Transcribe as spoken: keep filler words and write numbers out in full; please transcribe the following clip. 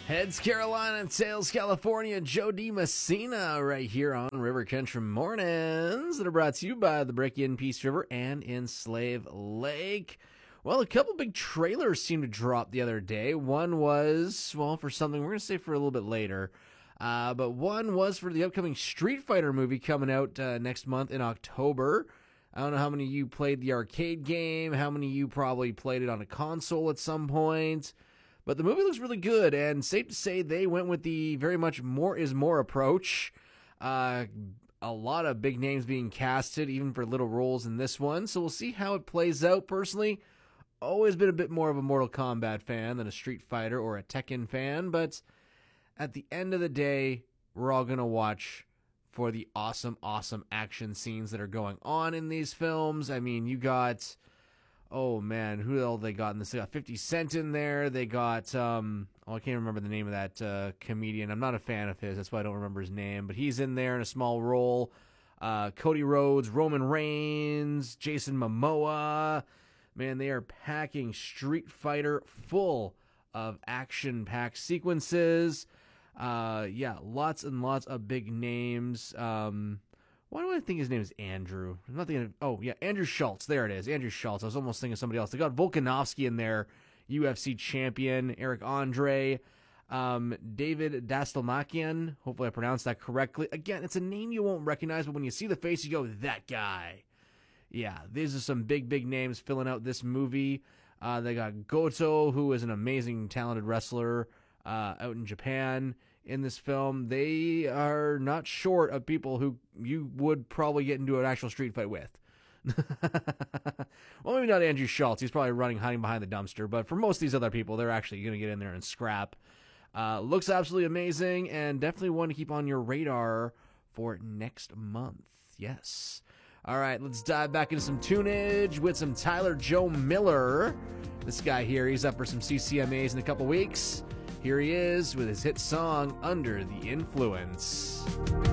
Heads Carolina and Tails California, Joe D. Messina right here on River Country Mornings that are brought to you by the Brick in Peace River and in Slave Lake. Well, a couple big trailers seemed to drop the other day. One was, well, for something we're going to say for a little bit later. Uh, but one was for the upcoming Street Fighter movie coming out uh, next month in October. I don't know how many of you played the arcade game, how many of you probably played it on a console at some point. But the movie looks really good, and safe to say they went with the very much more is more approach. Uh, a lot of big names being casted, even for little roles in this one. So we'll see how it plays out. Personally, always been a bit more of a Mortal Kombat fan than a Street Fighter or a Tekken fan. But at the end of the day, we're all going to watch for the awesome, awesome action scenes that are going on in these films. I mean, you got... Oh, man, who the hell they got in this? They got fifty Cent in there. They got, um, oh, I can't remember the name of that uh, comedian. I'm not a fan of his. That's why I don't remember his name. But he's in there in a small role. Uh, Cody Rhodes, Roman Reigns, Jason Momoa. Man, they are packing Street Fighter full of action-packed sequences. Uh, yeah, lots and lots of big names. Um... Why do I think his name is Andrew? I'm not thinking of, oh, yeah, Andrew Schultz. There it is, Andrew Schultz. I was almost thinking of somebody else. They got Volkanovski in there, U F C champion, Eric Andre, um, David Dastalmakian. Hopefully I pronounced that correctly. Again, it's a name you won't recognize, but when you see the face, you go, that guy. Yeah, these are some big, big names filling out this movie. Uh, they got Goto, who is an amazing, talented wrestler uh, out in Japan. In this film, they are not short of people who you would probably get into an actual street fight with. Well, maybe not Andrew Schultz. He's probably running, hiding behind the dumpster. But for most of these other people, they're actually going to get in there and scrap. Uh, looks absolutely amazing, and definitely one to keep on your radar for next month. Yes. All right, let's dive back into some tunage with some Tyler Joe Miller. This guy here, he's up for some C C M As in a couple weeks. Here he is with his hit song, Under the Influence.